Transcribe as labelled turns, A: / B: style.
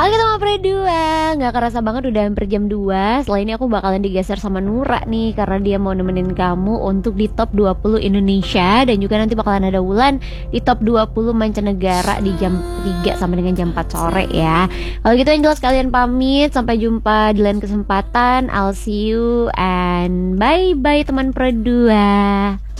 A: Oke teman Pre2, nggak kerasa banget udah hampir jam 2. Setelah ini aku bakalan digeser sama Nura nih, karena dia mau nemenin kamu untuk di top 20 Indonesia. Dan juga nanti bakalan ada Wulan di top 20 mancanegara di jam 3 sampai dengan jam 4 sore ya. Kalau gitu yang jelas kalian pamit, sampai jumpa di lain kesempatan. I'll see you and bye-bye teman Pre2.